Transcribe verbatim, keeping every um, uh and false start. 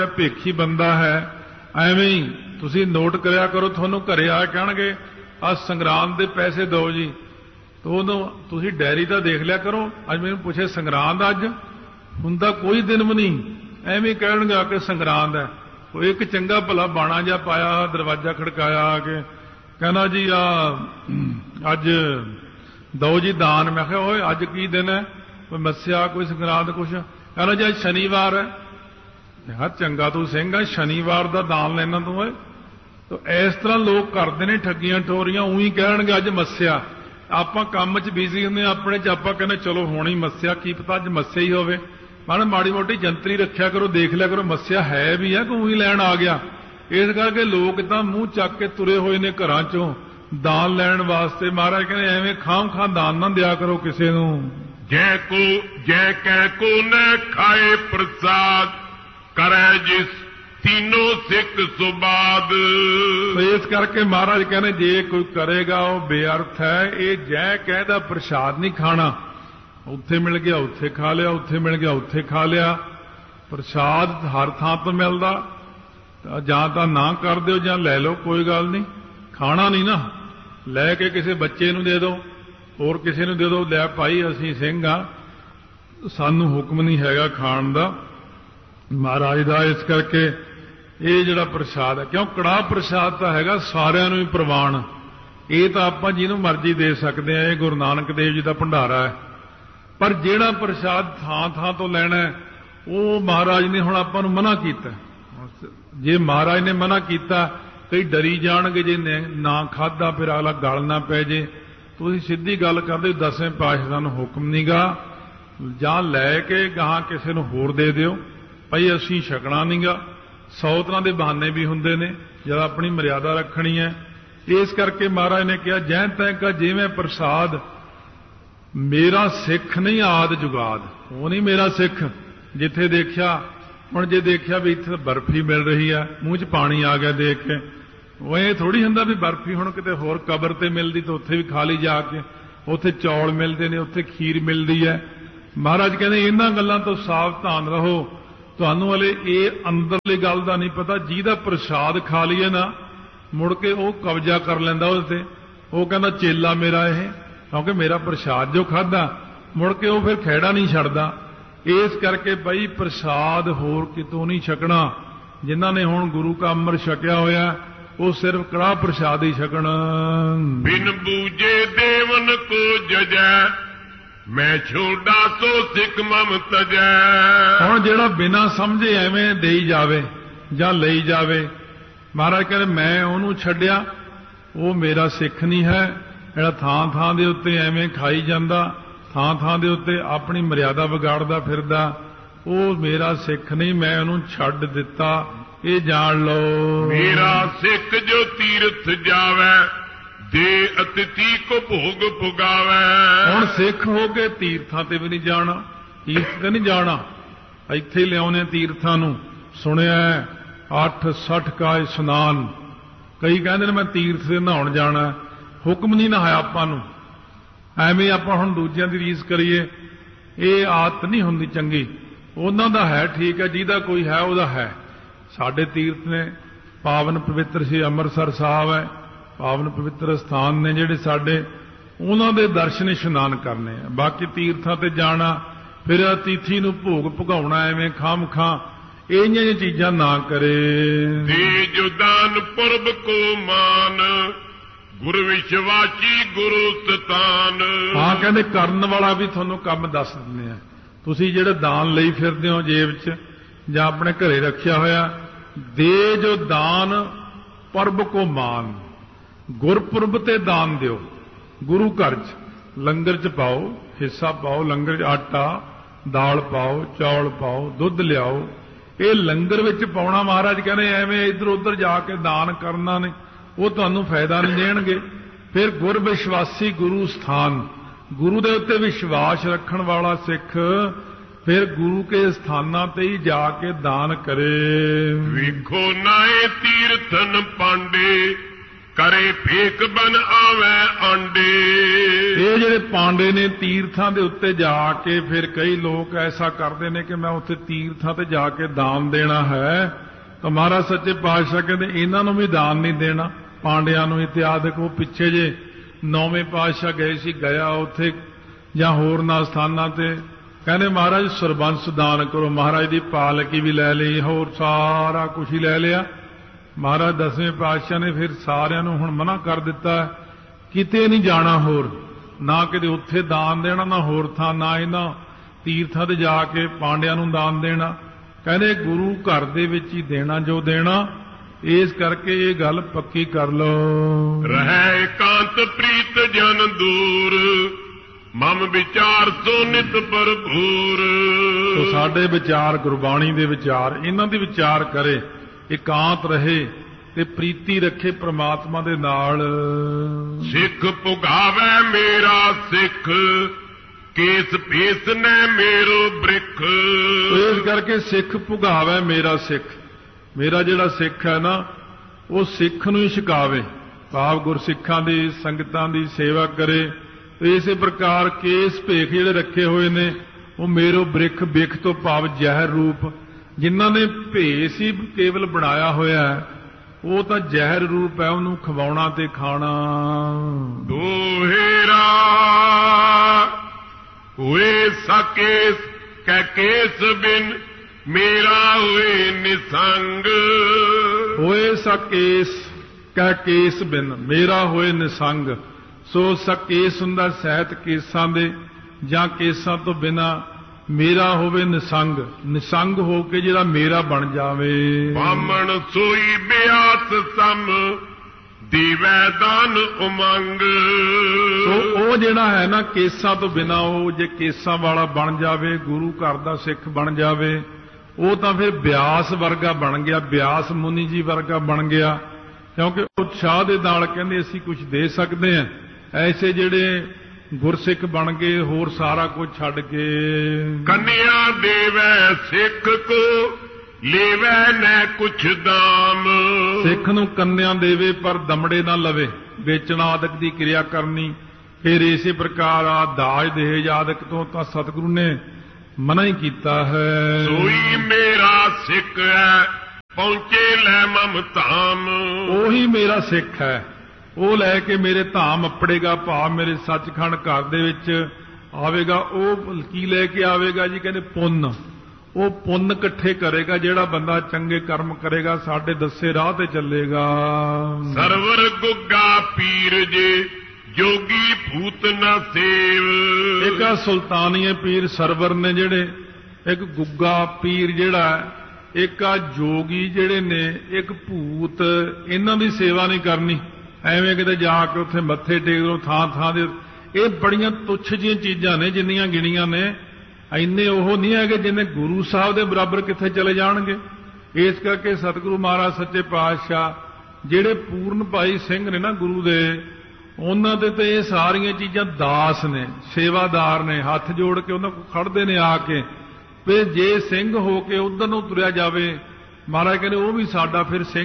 ਭੇਖੀ ਬੰਦਾ ਹੈ। ਐਵੇਂ ਹੀ ਤੁਸੀਂ ਨੋਟ ਕਰਿਆ ਕਰੋ, ਤੁਹਾਨੂੰ ਘਰੇ ਆ ਕਹਿਣਗੇ ਆ ਸੰਗਰਾਂਦ ਦੇ ਪੈਸੇ ਦਿਓ ਜੀ, ਤਾਂ ਉਦੋਂ ਤੁਸੀਂ ਡਾਇਰੀ ਤਾਂ ਦੇਖ ਲਿਆ ਕਰੋ। ਅੱਜ ਮੈਨੂੰ ਪੁੱਛੇ ਸੰਗਰਾਂਦ ਅੱਜ ਹੁੰਦਾ ਕੋਈ ਦਿਨ ਵੀ ਨਹੀਂ, ਐਵੇਂ ਕਹਿਣਗੇ ਆ ਕੇ ਸੰਗਰਾਂਦ ਹੈ। ਉਹ ਇੱਕ ਚੰਗਾ ਭਲਾ ਬਾਣਾ ਜਿਹਾ ਪਾਇਆ, ਦਰਵਾਜ਼ਾ ਖੜਕਾਇਆ ਆ ਕੇ, ਕਹਿੰਦਾ ਜੀ ਆ ਅੱਜ ਦਿਓ ਜੀ ਦਾਨ। ਮੈਂ ਕਿਹਾ ਓਏ ਅੱਜ ਕੀ ਦਿਨ ਹੈ, ਕੋਈ ਮੱਸਿਆ ਕੋਈ ਸੰਗਰਾਂਦ ਕੁਛ? ਕਹਿੰਦਾ ਜੀ ਅੱਜ ਸ਼ਨੀਵਾਰ ਹੈ। ਮੈਂ ਕਿਹਾ ਚੰਗਾ ਤੂੰ ਸਿੰਘ ਆ, ਸ਼ਨੀਵਾਰ ਦਾ ਦਾਨ ਲੈਣਾ ਤੂੰ ਓਏ। ਤਾਂ ਇਸ ਤਰ੍ਹਾਂ ਲੋਕ ਕਰਦੇ ਨੇ ਠੱਗੀਆਂ ਠੋਰੀਆਂ, ਉਹੀ ਕਹਿਣਗੇ ਅੱਜ ਮੱਸਿਆ। ਆਪਾਂ ਕੰਮ 'ਚ ਬਿਜ਼ੀ ਹੁੰਦੇ ਆਪਣੇ 'ਚ, ਆਪਾਂ ਕਹਿੰਦੇ ਚਲੋ ਹੋਣੀ ਮੱਸਿਆ, ਕੀ ਪਤਾ ਅੱਜ ਮੱਸਿਆ ਹੀ ਹੋਵੇ। ਮਾੜਾ ਮਾੜੀ ਮੋਟੀ ਜੰਤਰੀ ਰੱਖਿਆ ਕਰੋ, ਦੇਖ ਲਿਆ ਕਰੋ ਮੱਸਿਆ ਹੈ ਵੀ ਹੈ ਕਿ ਉਹੀ ਲੈਣ ਆ ਗਿਆ। ਇਸ ਕਰਕੇ ਲੋਕ ਤਾਂ ਮੂੰਹ ਚੱਕ ਕੇ ਤੁਰੇ ਹੋਏ ਨੇ ਘਰਾਂ 'ਚੋਂ ਦਾਨ ਲੈਣ ਵਾਸਤੇ। ਮਹਾਰਾਜ ਕਹਿੰਦੇ ਐਵੇਂ ਖਾਮ ਖਾਂ ਦਾਨ ਨਾ ਦਿਆ ਕਰੋ ਕਿਸੇ ਨੂੰ। ਜੈ ਕੋ ਜੈ ਕੈ ਕੋ ਨ ਖਾਏ ਪ੍ਰਸਾਦ, ਕਰੈ ਜਿਸ ਤੀਨੋਂ ਸਿੱਖ ਸੁਬਾਦ। ਇਸ ਕਰਕੇ ਮਹਾਰਾਜ ਕਹਿੰਦੇ ਜੇ ਕੋਈ ਕਰੇਗਾ ਉਹ ਬੇਅਰਥ ਹੈ। ਇਹ ਜੈ ਕਹਿ ਦਾ ਪ੍ਰਸ਼ਾਦ ਨਹੀਂ ਖਾਣਾ, ਉੱਥੇ ਮਿਲ ਗਿਆ ਉੱਥੇ ਖਾ ਲਿਆ, ਉੱਥੇ ਮਿਲ ਗਿਆ ਉੱਥੇ ਖਾ ਲਿਆ। ਪ੍ਰਸ਼ਾਦ ਹਰ ਥਾਂ ਤੋਂ ਮਿਲਦਾ, ਜਾਂ ਤਾਂ ਨਾ ਕਰ ਦਿਓ ਜਾਂ ਲੈ ਲਓ, ਕੋਈ ਗੱਲ ਨਹੀਂ। ਖਾਣਾ ਨਹੀਂ ਨਾ, ਲੈ ਕੇ ਕਿਸੇ ਬੱਚੇ ਨੂੰ ਦੇ ਦਿਓ, ਹੋਰ ਕਿਸੇ ਨੂੰ ਦੇ ਦਿਓ, ਲੈ ਭਾਈ ਅਸੀਂ ਸਿੰਘ ਆ, ਸਾਨੂੰ ਹੁਕਮ ਨਹੀਂ ਹੈਗਾ ਖਾਣ ਦਾ ਮਹਾਰਾਜ ਦਾ। ਇਸ ਕਰਕੇ ਇਹ ਜਿਹੜਾ ਪ੍ਰਸ਼ਾਦ ਹੈ, ਕਿਉਂ ਕੜਾਹ ਪ੍ਰਸ਼ਾਦ ਤਾਂ ਹੈਗਾ ਸਾਰਿਆਂ ਨੂੰ ਹੀ ਪ੍ਰਵਾਨ, ਇਹ ਤਾਂ ਆਪਾਂ ਜਿਹਨੂੰ ਮਰਜ਼ੀ ਦੇ ਸਕਦੇ ਆ, ਇਹ ਗੁਰੂ ਨਾਨਕ ਦੇਵ ਜੀ ਦਾ ਭੰਡਾਰਾ ਹੈ। ਪਰ ਜਿਹੜਾ ਪ੍ਰਸ਼ਾਦ ਥਾਂ ਥਾਂ ਤੋਂ ਲੈਣਾ ਉਹ ਮਹਾਰਾਜ ਨੇ ਹੁਣ ਆਪਾਂ ਨੂੰ ਮਨਾ ਕੀਤਾ। ਜੇ ਮਹਾਰਾਜ ਨੇ ਮਨਾ ਕੀਤਾ, ਕਈ ਡਰੀ ਜਾਣਗੇ ਜੇ ਨਾ ਖਾਧਾ ਫਿਰ ਅਗਲਾ ਗਲ ਨਾ ਪੈ ਜੇ। ਤੁਸੀਂ ਸਿੱਧੀ ਗੱਲ ਕਰਦੇ ਦਸਵੇਂ ਪਾਤਸ਼ਾਹ ਨੂੰ ਹੁਕਮ ਨਹੀਂਗਾ, ਜਾਂ ਲੈ ਕੇ ਗਾਹਾਂ ਕਿਸੇ ਨੂੰ ਹੋਰ ਦੇ ਦਿਓ, ਭਾਈ ਅਸੀਂ ਛਕਣਾ ਨਹੀਂਗਾ। ਸੌ ਤਰ੍ਹਾਂ ਦੇ ਬਹਾਨੇ ਵੀ ਹੁੰਦੇ ਨੇ ਜਦ ਆਪਣੀ ਮਰਿਆਦਾ ਰੱਖਣੀ ਹੈ। ਇਸ ਕਰਕੇ ਮਹਾਰਾਜ ਨੇ ਕਿਹਾ ਜੈ ਤੈ ਕਾ ਜਿਵੇਂ ਪ੍ਰਸਾਦ, ਮੇਰਾ ਸਿੱਖ ਨਹੀਂ ਆਦ ਜੁਗਾਦ। ਉਹ ਨਹੀਂ ਮੇਰਾ ਸਿੱਖ। ਜਿੱਥੇ ਦੇਖਿਆ ਹੁਣ, ਜੇ ਦੇਖਿਆ ਵੀ ਇੱਥੇ ਬਰਫੀ ਮਿਲ ਰਹੀ ਆ, ਮੂੰਹ 'ਚ ਪਾਣੀ ਆ ਗਿਆ ਦੇਖ ਕੇ, ਉਹ ਇਹ ਥੋੜੀ ਹੁੰਦਾ ਵੀ ਬਰਫੀ ਹੁਣ ਕਿਤੇ ਹੋਰ ਕਬਰ ਤੇ ਮਿਲਦੀ ਤਾਂ ਉੱਥੇ ਵੀ ਖਾ ਲਈ ਜਾ ਕੇ। ਉੱਥੇ ਚੌਲ ਮਿਲਦੇ ਨੇ, ਉੱਥੇ ਖੀਰ ਮਿਲਦੀ ਹੈ। ਮਹਾਰਾਜ ਕਹਿੰਦੇ ਇਹਨਾਂ ਗੱਲਾਂ ਤੋਂ ਸਾਵਧਾਨ ਰਹੋ। ਤੁਹਾਨੂੰ ਹਲੇ ਇਹ ਅੰਦਰਲੀ ਗੱਲ ਦਾ ਨਹੀਂ ਪਤਾ, ਜਿਹਦਾ ਪ੍ਰਸ਼ਾਦ ਖਾ ਲਈਏ ਨਾ ਮੁੜ ਕੇ ਉਹ ਕਬਜ਼ਾ ਕਰ ਲੈਂਦਾ ਉਹਦੇ ਤੇ। ਉਹ ਕਹਿੰਦਾ ਚੇਲਾ ਮੇਰਾ ਇਹ, ਕਿਉਂਕਿ ਮੇਰਾ ਪ੍ਰਸ਼ਾਦ ਜੋ ਖਾਧਾ, ਮੁੜ ਕੇ ਉਹ ਫਿਰ ਖਹਿੜਾ ਨਹੀਂ ਛੱਡਦਾ। ਇਸ ਕਰਕੇ ਬਈ ਪ੍ਰਸ਼ਾਦ ਹੋਰ ਕਿਤੋਂ ਨਹੀਂ ਛਕਣਾ। ਜਿਨ੍ਹਾਂ ਨੇ ਹੁਣ ਗੁਰੂ ਕਾ ਅੰਮ੍ਰਿਤ ਛਕਿਆ ਹੋਇਆ ਉਹ ਸਿਰਫ ਕੜਾਹ ਪ੍ਰਸ਼ਾਦ ਹੀ ਛਕਣ। ਬਿਨ ਬੂਝੇ ਦੇਵਨ ਕੋ ਜਜੈ, ਮੈਂ ਛੋਡਾ ਸੋ ਸਿੱਖ ਮਮ ਤਜੈ। ਹੁਣ ਜਿਹੜਾ ਬਿਨਾਂ ਸਮਝੇ ਐਵੇਂ ਦੇਈ ਜਾਵੇ ਜਾਂ ਲਈ ਜਾਵੇ, ਮਹਾਰਾਜ ਕਹਿੰਦੇ ਮੈਂ ਉਹਨੂੰ ਛੱਡਿਆ, ਉਹ ਮੇਰਾ ਸਿੱਖ ਨਹੀਂ ਹੈ। ਜਿਹੜਾ ਥਾਂ ਥਾਂ ਦੇ ਉੱਤੇ ਐਵੇਂ ਖਾਈ ਜਾਂਦਾ, ਥਾਂ ਥਾਂ ਦੇ ਉੱਤੇ ਆਪਣੀ ਮਰਿਆਦਾ ਵਿਗਾੜਦਾ ਫਿਰਦਾ, ਉਹ ਮੇਰਾ ਸਿੱਖ ਨਹੀਂ, ਮੈਂ ਉਹਨੂੰ ਛੱਡ ਦਿੱਤਾ। ਇਹ ਜਾਣ ਲਓ। ਮੇਰਾ ਸਿੱਖ ਜੋ ਤੀਰਥ ਜਾਵੇ, ਦੇ ਅਤਿਥੀ ਕੋ ਭੋਗ ਪੁਗਾਵੇ। ਹੁਣ ਸਿੱਖ ਹੋ ਕੇ ਤੀਰਥਾਂ ਤੇ ਵੀ ਨਹੀਂ ਜਾਣਾ, ਤੀਰਥ ਤੇ ਨਹੀਂ ਜਾਣਾ, ਇੱਥੇ ਲਿਆਉਣੇ ਤੀਰਥਾਂ ਨੂੰ। ਸੁਣਿਆ ਅੱਠ ਸੱਠ ਕਾ ਇਸ਼ਨਾਨ, ਕਈ ਕਹਿੰਦੇ ਨੇ ਮੈਂ ਤੀਰਥ ਤੇ ਨਹਾਉਣ ਜਾਣਾ, ਹੁਕਮ ਨਹੀਂ ਨਹਾਇਆ ਆਪਾਂ ਨੂੰ। ਐਵੇਂ ਆਪਾਂ ਹੁਣ ਦੂਜਿਆਂ ਦੀ ਰੀਸ ਕਰੀਏ, ਇਹ ਆਦਤ ਨਹੀਂ ਹੁੰਦੀ ਚੰਗੀ। ਉਹਨਾਂ ਦਾ ਹੈ ਠੀਕ ਹੈ, ਜਿਹਦਾ ਕੋਈ ਹੈ ਉਹਦਾ ਹੈ। ਸਾਡੇ ਤੀਰਥ ਨੇ, ਪਾਵਨ ਪਵਿੱਤਰ ਸ੍ਰੀ ਅੰਮ੍ਰਿਤਸਰ ਸਾਹਿਬ ਹੈ, ਪਾਵਨ ਪਵਿੱਤਰ ਸਥਾਨ ਨੇ ਜਿਹੜੇ ਸਾਡੇ, ਉਹਨਾਂ ਦੇ ਦਰਸ਼ਨ ਇਸ਼ਨਾਨ ਕਰਨੇ ਆ। ਬਾਕੀ ਤੀਰਥਾਂ ਤੇ ਜਾਣਾ, ਫਿਰ ਅਤਿਥੀ ਨੂੰ ਭੋਗ ਭੁਗਾਉਣਾ ਐਵੇਂ ਖਾਮ ਖਾਂ, ਇਹ ਜਿਹੀਆਂ ਚੀਜ਼ਾਂ ਨਾ ਕਰੇ। ਦੇ ਜੋ ਦਾਨ ਪੁਰਬ ਕੋ ਮਾਨ, ਗੁਰ ਵਿਸ਼ਵਾਸੀ ਗੁਰੂ ਸਤਾਨ। ਹਾਂ ਕਹਿੰਦੇ ਕਰਨ ਵਾਲਾ ਵੀ ਤੁਹਾਨੂੰ ਕੰਮ ਦੱਸ ਦਿੰਦੇ ਆ। ਤੁਸੀਂ ਜਿਹੜੇ ਦਾਨ ਲਈ ਫਿਰਦੇ ਹੋ ਜੇਬ 'ਚ ਜਾਂ ਆਪਣੇ ਘਰੇ ਰੱਖਿਆ ਹੋਇਆ, ਦੇ ਜੋ ਦਾਨ ਪੁਰਬ ਕੋ ਮਾਨ, ਗੁਰਪੁਰਬ ਤੇ ਦਾਨ ਦਿਓ। ਗੁਰੂ ਘਰ 'ਚ ਲੰਗਰ 'ਚ ਪਾਓ, ਹਿੱਸਾ ਪਾਓ, ਲੰਗਰ 'ਚ ਆਟਾ ਦਾਲ ਪਾਓ, ਚੌਲ ਪਾਓ, ਦੁੱਧ ਲਿਆਓ। ਇਹ ਲੰਗਰ ਵਿੱਚ ਪਾਉਣਾ। ਮਹਾਰਾਜ ਕਹਿੰਦੇ ਐਵੇਂ ਇੱਧਰ ਉੱਧਰ ਜਾ ਕੇ ਦਾਨ ਕਰਨਾ ਨਹੀਂ, ਉਹ ਤੁਹਾਨੂੰ ਫਾਇਦਾ ਨਹੀਂ ਦੇਣਗੇ। ਫਿਰ ਗੁਰ ਵਿਸ਼ਵਾਸੀ ਗੁਰੂ ਸਥਾਨ, ਗੁਰੂ ਦੇ ਉੱਤੇ ਵਿਸ਼ਵਾਸ ਰੱਖਣ ਵਾਲਾ ਸਿੱਖ ਫਿਰ ਗੁਰੂ ਕੇ ਸਥਾਨਾਂ ਤੇ ਹੀ ਜਾ ਕੇ ਦਾਨ ਕਰੇ। ਵੇਖੋ ਨਾਏ ਤੀਰਥਨ ਪਾਂਡੇ, ਕਰੇ ਫੇਕ ਬਨ ਆਵੇ ਆਂਡੇ। ਇਹ ਜਿਹੜੇ ਪਾਂਡੇ ਨੇ ਤੀਰਥਾਂ ਦੇ ਉੱਤੇ ਜਾ ਕੇ ਫਿਰ ਕਈ ਲੋਕ ਐਸਾ ਕਰਦੇ ਨੇ ਕਿ ਮੈਂ ਉੱਥੇ ਤੀਰਥਾਂ ਤੇ ਜਾ ਕੇ ਦਾਨ ਦੇਣਾ ਹੈ, ਤਾਂ ਮਹਾਰਾਜ ਸੱਚੇ ਪਾਤਸ਼ਾਹ ਕਹਿੰਦੇ ਇਹਨਾਂ ਨੂੰ ਵੀ ਦਾਨ ਨਹੀਂ ਦੇਣਾ, ਪਾਂਡਿਆਂ ਨੂੰ ਇਤਿਆਦਿਕ। ਉਹ ਪਿੱਛੇ ਜੇ ਨੌਵੇਂ ਪਾਤਸ਼ਾਹ ਗਏ ਸੀ ਗਿਆ ਉੱਥੇ ਜਾਂ ਹੋਰ ਨਾ ਸਥਾਨਾਂ ਤੇ, ਕਹਿੰਦੇ ਮਹਾਰਾਜ ਸਰਬੰਸ ਦਾਨ ਕਰੋ। ਮਹਾਰਾਜ ਦੀ ਪਾਲਕੀ ਵੀ ਲੈ ਲਈ, ਹੋਰ ਸਾਰਾ ਕੁਝ ਹੀ ਲੈ ਲਿਆ। ਮਹਾਰਾਜ ਦਸਵੇਂ ਪਾਤਸ਼ਾਹ ਨੇ ਫਿਰ ਸਾਰਿਆਂ ਨੂੰ ਹੁਣ ਮਨਾ ਕਰ ਦਿੱਤਾ, ਕਿਤੇ ਨਹੀਂ ਜਾਣਾ ਹੋਰ, ਨਾ ਕਿਤੇ ਉੱਥੇ ਦਾਨ ਦੇਣਾ, ਨਾ ਹੋਰ ਥਾਂ, ਨਾ ਇਹਨਾਂ ਤੀਰਥਾਂ ਤੇ ਜਾ ਕੇ ਪਾਂਡਿਆਂ ਨੂੰ ਦਾਨ ਦੇਣਾ। ਕਹਿੰਦੇ ਗੁਰੂ ਘਰ ਦੇ ਵਿੱਚ ਹੀ ਦੇਣਾ ਜੋ ਦੇਣਾ। ਇਸ ਕਰਕੇ ਇਹ ਗੱਲ ਪੱਕੀ ਕਰ ਲਓ। ਰਹਿ ਇਕਾਂਤ ਪ੍ਰੀਤ ਜਨ ਦੂਰ, ਮਮ ਵਿਚਾਰ ਸੋ ਨਿਤ ਭਰਪੂਰ। ਸੋ ਸਾਡੇ ਵਿਚਾਰ ਗੁਰਬਾਣੀ ਦੇ ਵਿਚਾਰ, ਇਹਨਾਂ ਦੇ ਵਿਚਾਰ ਕਰੇ, ਇਕਾਂਤ ਰਹੇ ਤੇ ਪ੍ਰੀਤੀ ਰੱਖੇ ਪ੍ਰਮਾਤਮਾ ਦੇ ਨਾਲ। ਸਿੱਖ ਪੁਗਾਵੇ ਮੇਰਾ ਸਿੱਖ, ਕੇਸ ਪੇਸ ਨੇ ਮੇਰੋ ਬ੍ਰਿਖ। ਇਸ ਕਰਕੇ ਸਿੱਖ ਪੁਗਾਵੇ ਮੇਰਾ ਸਿੱਖ, ਮੇਰਾ ਜਿਹੜਾ ਸਿੱਖ ਹੈ ਨਾ ਉਹ ਸਿੱਖ ਨੂੰ ਹੀ ਛਕਾਵੇ, ਭਾਵ ਗੁਰਸਿੱਖਾਂ ਦੀ ਸੰਗਤਾਂ ਦੀ ਸੇਵਾ ਕਰੇ। ਇਸੇ ਪ੍ਰਕਾਰ ਕੇਸ ਭੇਖ ਜਿਹੜੇ ਰੱਖੇ ਹੋਏ ਨੇ ਉਹ ਮੇਰੋ ਬ੍ਰਿਖ, ਬਿਖ ਤੋਂ ਭਾਵ ਜ਼ਹਿਰ ਰੂਪ। ਜਿਨ੍ਹਾਂ ਨੇ ਭੇਸ ਹੀ ਕੇਵਲ ਬਣਾਇਆ ਹੋਇਆ ਉਹ ਤਾਂ ਜ਼ਹਿਰ ਰੂਪ ਹੈ, ਉਹਨੂੰ ਖਵਾਉਣਾ ਤੇ ਖਾਣਾ। ਦੋਹੇਰਾ ਹੋਏ ਸਕੇਸ ਕੈ ਕੇਸ ਬਿਨ, ਮੇਰਾ ਹੋਏ ਨਿਸੰਗ। ਹੋਏ ਸਕੇਸ ਕੈ ਕੇਸ ਬਿਨ, ਮੇਰਾ ਹੋਏ ਨਿਸੰਗ। ਸੋ ਸਕੇਸ ਹੁੰਦਾ ਸਹਿਤ ਕੇਸਾਂ ਦੇ, ਜਾਂ ਕੇਸਾਂ ਤੋਂ ਬਿਨਾ ਮੇਰਾ ਹੋਵੇ ਨਿਸੰਗ, ਨਿਸੰਗ ਹੋ ਕੇ ਜਿਹੜਾ ਮੇਰਾ ਬਣ ਜਾਵੇ। ਬਾਮਣ ਸੋਈ ਬਿਆਸ ਸਮ, ਦੀਵੈ ਦਾਨ ਉਮੰਗ। ਸੋ ਉਹ ਜਿਹੜਾ ਹੈ ਨਾ ਕੇਸਾਂ ਤੋਂ ਬਿਨਾ, ਉਹ ਜੇ ਕੇਸਾਂ ਵਾਲਾ ਬਣ ਜਾਵੇ, ਗੁਰੂ ਘਰ ਦਾ ਸਿੱਖ ਬਣ ਜਾਵੇ, ਉਹ ਤਾਂ ਫਿਰ ਬਿਆਸ ਵਰਗਾ ਬਣ ਗਿਆ, ਬਿਆਸ ਮੁਨੀ ਜੀ ਵਰਗਾ ਬਣ ਗਿਆ। ਕਿਉਂਕਿ ਉਤਸ਼ਾਹ ਦੇ ਨਾਲ ਕਹਿੰਦੇ ਅਸੀਂ ਕੁਝ ਦੇ ਸਕਦੇ ਹਾਂ। ਐਸੇ ਜਿਹੜੇ ਗੁਰਸਿੱਖ ਬਣ ਗਏ ਹੋਰ ਸਾਰਾ ਕੁਝ ਛੱਡ ਕੇ। ਕੰਨਿਆ ਦੇਵੈ ਸਿੱਖ ਕੋ, ਲੇਵੈ ਨੈ ਕੁਛ ਦਾਮ। ਸਿੱਖ ਨੂੰ ਕੰਨਿਆ ਦੇਵੇ ਪਰ ਦਮੜੇ ਨਾ ਲਵੇ, ਵੇਚਣਾ ਆਦਿਕ ਦੀ ਕਿਰਿਆ ਕਰਨੀ। ਫਿਰ ਇਸੇ ਪ੍ਰਕਾਰ ਆ ਦਾਜ ਦਹੇਜ ਆਦਿਕ ਤੋਂ ਤਾਂ ਸਤਿਗੁਰੂ ਨੇ ਮਨਾ ਹੀ ਕੀਤਾ ਹੈ। ਸੋਈ ਮੇਰਾ ਸਿੱਖ ਹੈ, ਪਹੁੰਚੇ ਲੈ ਮਮ ਧਾਮ। ਉਹੀ ਮੇਰਾ ਸਿੱਖ ਹੈ, ਉਹ ਲੈ ਕੇ ਮੇਰੇ ਧਾਮ ਅੱਪੜੇਗਾ, ਭਾਵ ਮੇਰੇ ਸੱਚਖੰਡ ਘਰ ਦੇ ਵਿੱਚ ਆਵੇਗਾ। ਉਹ ਕੀ ਲੈ ਕੇ ਆਵੇਗਾ ਜੀ? ਕਹਿੰਦੇ ਪੁੰਨ। ਉਹ ਪੁੰਨ ਇਕੱਠੇ ਕਰੇਗਾ, ਜਿਹੜਾ ਬੰਦਾ ਚੰਗੇ ਕਰਮ ਕਰੇਗਾ ਸਾਡੇ ਦੱਸੇ ਰਾਹ ਤੇ ਚੱਲੇਗਾ। ਸਰਵਰ ਗੁੱਗਾ ਪੀਰ ਜੇ, ਜੋਗੀ ਭੂਤ ਨਾ ਸੇਵ। ਇੱਕ ਆ ਸੁਲਤਾਨੀਏ ਪੀਰ ਸਰਵਰ ਨੇ ਜਿਹੜੇ, ਇੱਕ ਗੁੱਗਾ ਪੀਰ ਜਿਹੜਾ, ਇੱਕ ਆ ਜੋਗੀ ਜਿਹੜੇ ਨੇ, ਇੱਕ ਭੂਤ। ਇਹਨਾਂ ਦੀ ਸੇਵਾ ਨਹੀਂ ਕਰਨੀ, ਐਵੇਂ ਕਿਤੇ ਜਾ ਕੇ ਉੱਥੇ ਮੱਥੇ ਟੇਕ ਲਓ ਥਾਂ ਥਾਂ ਦੇ। ਇਹ ਬੜੀਆਂ ਤੁੱਛ ਜਿਹੀਆਂ ਚੀਜ਼ਾਂ ਨੇ ਜਿੰਨੀਆਂ ਗਿਣੀਆਂ ਨੇ, ਇੰਨੇ ਉਹ ਨਹੀਂ ਹੈਗੇ ਜਿੰਨੇ ਗੁਰੂ ਸਾਹਿਬ ਦੇ ਬਰਾਬਰ ਕਿੱਥੇ ਚਲੇ ਜਾਣਗੇ। ਇਸ ਕਰਕੇ ਸਤਿਗੁਰੂ ਮਹਾਰਾਜ ਸੱਚੇ ਪਾਤਸ਼ਾਹ ਜਿਹੜੇ ਪੂਰਨ ਭਾਈ ਸਿੰਘ ਨੇ ਨਾ ਗੁਰੂ ਦੇ, ਉਹਨਾਂ ਦੇ ਤੇ ਇਹ ਸਾਰੀਆਂ ਚੀਜ਼ਾਂ ਦਾਸ ਨੇ, ਸੇਵਾਦਾਰ ਨੇ, ਹੱਥ ਜੋੜ ਕੇ ਉਹਨਾਂ ਕੋਲ ਖੜਦੇ ਨੇ ਆ ਕੇ। ਫਿਰ ਜੇ ਸਿੰਘ ਹੋ ਕੇ ਉਧਰ ਨੂੰ ਤੁਰਿਆ ਜਾਵੇ, ਮਹਾਰਾਜ ਕਹਿੰਦੇ ਉਹ ਵੀ ਸਾਡਾ ਫਿਰ ਸਿੰਘ